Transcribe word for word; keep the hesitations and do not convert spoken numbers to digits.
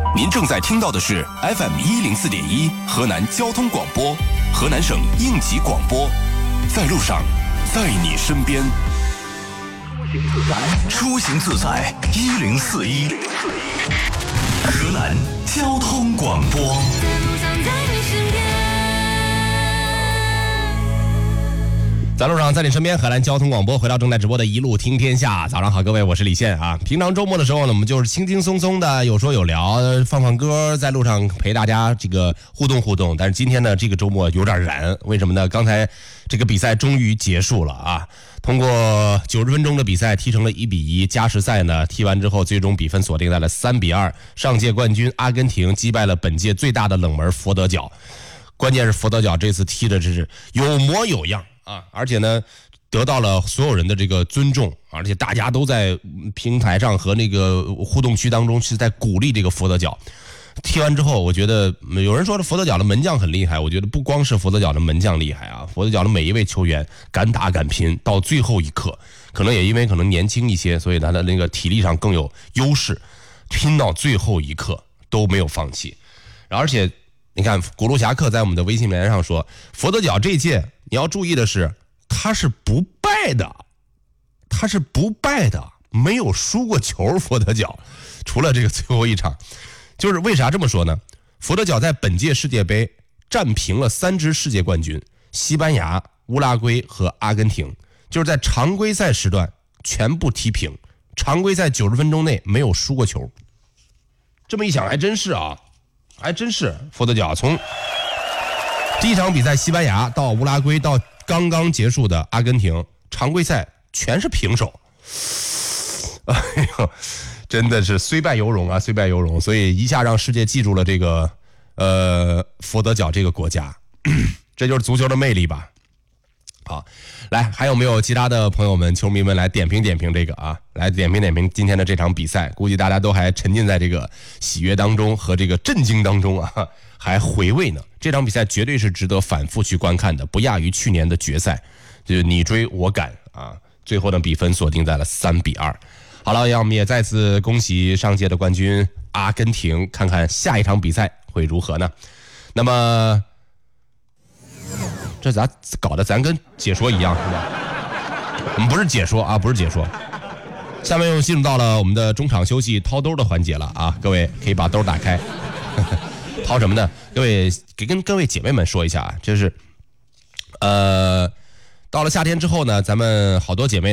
您正在听到的是 F M 一零四点一河南交通广播，河南省应急广播，在路上，在你身边。出行自在一零四一，河南交通广播。 在路上，在你身边，河南交通广播，回到正在直播的一路听天下。早上好，各位，我是李现啊。平常周末的时候呢，我们就是轻轻松松的，有说有聊，放放歌，在路上陪大家这个互动互动。但是今天呢，这个周末有点燃，为什么呢？刚才这个比赛终于结束了啊！通过九十分钟的比赛踢成了一比一，加时赛呢踢完之后，最终比分锁定在了三比二。上届冠军阿根廷击败了本届最大的冷门佛得角，关键是佛得角这次踢的这是有模有样。啊，而且呢，得到了所有人的这个尊重，而且大家都在平台上和那个互动区当中是在鼓励这个佛得角。踢完之后，我觉得有人说的佛得角的门将很厉害，我觉得不光是佛得角的门将厉害啊，佛得角的每一位球员敢打敢拼，到最后一刻，可能也因为可能年轻一些，所以他的那个体力上更有优势，拼到最后一刻都没有放弃。而且你看，古路侠客在我们的微信留言上说，佛得角这一届你要注意的是，他是不败的，他是不败的，没有输过球。佛得角除了这个最后一场，就是为啥这么说呢？佛得角在本届世界杯战平了三支世界冠军，西班牙、乌拉圭和阿根廷，就是在常规赛时段全部踢平，常规赛九十分钟内没有输过球。这么一想还真是啊，还真是佛得角从第一场比赛西班牙到乌拉圭到刚刚结束的阿根廷，常规赛全是平手。哎呦，真的是虽败犹荣啊，虽败犹荣，所以一下让世界记住了这个呃佛得角这个国家，这就是足球的魅力吧。好，来，还有没有其他的朋友们、球迷们来点评点评这个啊？来点评点评今天的这场比赛，估计大家都还沉浸在这个喜悦当中和这个震惊当中啊，还回味呢。这场比赛绝对是值得反复去观看的，不亚于去年的决赛，就是你追我赶啊，最后的比分锁定在了三比二。好了，让我们也再次恭喜上届的冠军阿根廷，看看下一场比赛会如何呢？那么。这咋搞的？咱跟解说一样是吧？我们不是解说啊，不是解说。下面又进入到了我们的中场休息掏兜的环节了啊！各位可以把兜打开，掏什么呢？各位给跟各位姐妹们说一下啊，就是，呃，到了夏天之后呢，咱们好多姐妹。